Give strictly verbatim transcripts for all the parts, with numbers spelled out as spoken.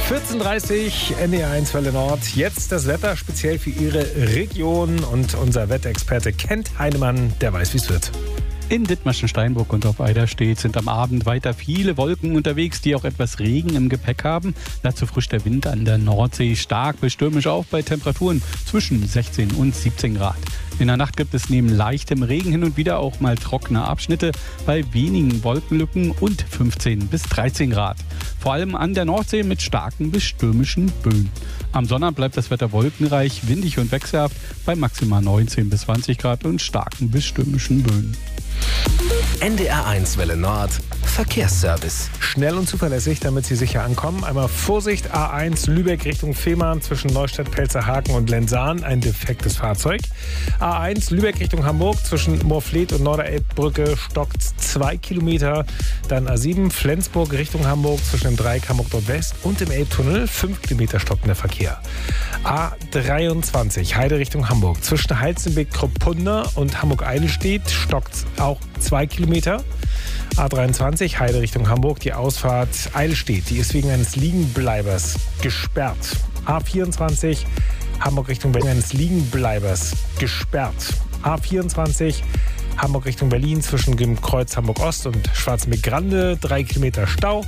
vierzehn Uhr dreißig, N D R eins Welle Nord. Jetzt das Wetter speziell für Ihre Region. Und unser Wetterexperte Kent Heinemann, der weiß, wie es wird. In Dithmarschen, Steinburg und auf Eiderstedt sind am Abend weiter viele Wolken unterwegs, die auch etwas Regen im Gepäck haben. Dazu frischt der Wind an der Nordsee stark bis stürmisch auf bei Temperaturen zwischen sechzehn und siebzehn Grad. In der Nacht gibt es neben leichtem Regen hin und wieder auch mal trockene Abschnitte bei wenigen Wolkenlücken und fünfzehn bis dreizehn Grad. Vor allem an der Nordsee mit starken bis stürmischen Böen. Am Sonnabend bleibt das Wetter wolkenreich, windig und wechselhaft bei maximal neunzehn bis zwanzig Grad und starken bis stürmischen Böen. N D R eins Welle Nord Verkehrsservice. Schnell und zuverlässig, damit Sie sicher ankommen. Einmal Vorsicht, A eins Lübeck Richtung Fehmarn zwischen Neustadt, Pelzerhaken und Lensahn, ein defektes Fahrzeug. A eins Lübeck Richtung Hamburg zwischen Moorfleet und Norderelbbrücke stockt zwei Kilometer. Dann A sieben Flensburg Richtung Hamburg zwischen dem Dreieck Hamburg Nordwest und dem Elbtunnel, fünf Kilometer stockender Verkehr. A dreiundzwanzig Heide Richtung Hamburg zwischen Heizenbeck-Kroppunder und Hamburg-Eidelstedt stockt auch zwei Kilometer. A dreiundzwanzig Heide Richtung Hamburg, die Ausfahrt Eidelstedt, die ist wegen eines Liegenbleibers gesperrt. A vierundzwanzig Hamburg Richtung Berlin, eines Liegenbleibers gesperrt. A vierundzwanzig Hamburg Richtung Berlin zwischen dem Kreuz Hamburg-Ost und Schwarzenbeck-Grande, drei Kilometer Stau.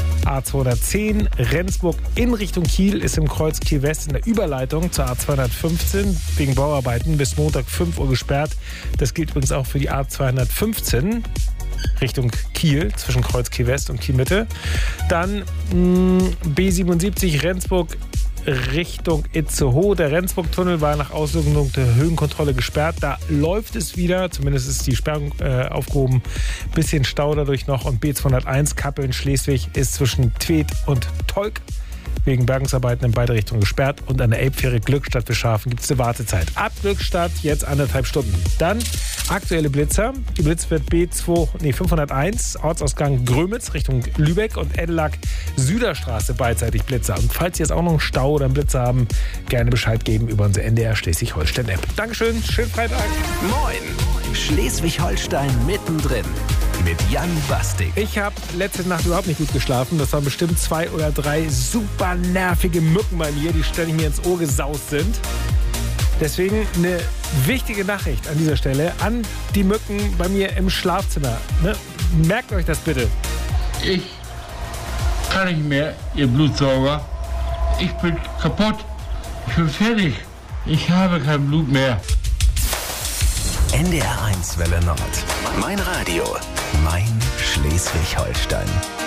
A zweihundertzehn Rendsburg in Richtung Kiel ist im Kreuz Kiel-West in der Überleitung zur A zweihundertfünfzehn wegen Bauarbeiten bis Montag fünf Uhr gesperrt. Das gilt übrigens auch für die A zweihundertfünfzehn Richtung Kiel zwischen Kreuz Kiel-West und Kiel-Mitte. Dann mh, B siebenundsiebzig Rendsburg Richtung Itzehoe. Der Rendsburg-Tunnel war nach Auslösung der Höhenkontrolle gesperrt. Da läuft es wieder, zumindest ist die Sperrung äh, aufgehoben. Bisschen Stau dadurch noch. Und B zweihunderteins Kappeln-Schleswig ist zwischen Tweed und Tolk wegen Bergungsarbeiten in beide Richtungen gesperrt. Und an der Elbfähre Glückstadt bis Schafen gibt es eine Wartezeit. Ab Glückstadt jetzt anderthalb Stunden. Dann aktuelle Blitzer. Die Blitz wird B zwei, nee, fünfhunderteins, Ortsausgang Grömitz Richtung Lübeck und Edelag Süderstraße beidseitig Blitzer. Und falls Sie jetzt auch noch einen Stau oder einen Blitzer haben, gerne Bescheid geben über unsere N D R Schleswig-Holstein-App. Dankeschön, schönen Freitag. Moin, Schleswig-Holstein mittendrin mit Jan Bastik. Ich habe letzte Nacht überhaupt nicht gut geschlafen. Das waren bestimmt zwei oder drei super nervige Mücken bei mir, die ständig mir ins Ohr gesaust sind. Deswegen eine wichtige Nachricht an dieser Stelle an die Mücken bei mir im Schlafzimmer. Ne? Merkt euch das bitte. Ich kann nicht mehr, ihr Blutsauger. Ich bin kaputt. Ich bin fertig. Ich habe kein Blut mehr. N D R eins Welle Nord. Mein Radio. Mein Schleswig-Holstein.